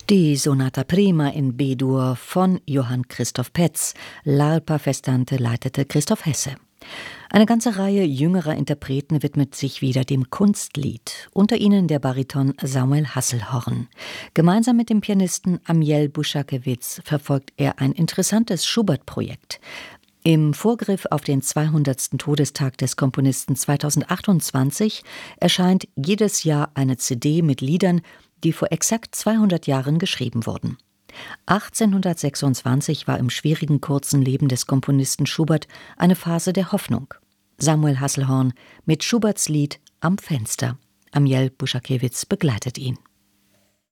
Die Sonata Prima in B-Dur von Johann Christoph Petz. L'Arpa Festante leitete Christoph Hesse. Eine ganze Reihe jüngerer Interpreten widmet sich wieder dem Kunstlied, unter ihnen der Bariton Samuel Hasselhorn. Gemeinsam mit dem Pianisten Amiel Buschakewitz verfolgt er ein interessantes Schubert-Projekt. Im Vorgriff auf den 200. Todestag des Komponisten 2028 erscheint jedes Jahr eine CD mit Liedern, die vor exakt 200 Jahren geschrieben wurden. 1826 war im schwierigen kurzen Leben des Komponisten Schubert eine Phase der Hoffnung. Samuel Hasselhorn mit Schuberts Lied Am Fenster. Amiel Buschakewitz begleitet ihn.